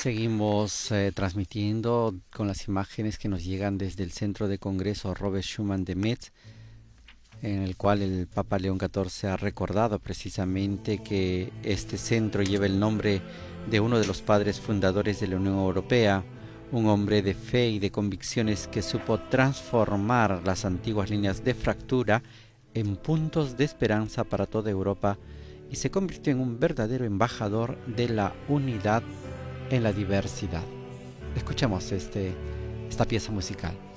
Seguimos transmitiendo con las imágenes que nos llegan desde el Centro de Congreso Robert Schuman de Metz, en el cual el Papa León XIV ha recordado precisamente que este centro lleva el nombre de uno de los padres fundadores de la Unión Europea, un hombre de fe y de convicciones que supo transformar las antiguas líneas de fractura en puntos de esperanza para toda Europa y se convirtió en un verdadero embajador de la unidad en la diversidad. Escuchemos esta pieza musical.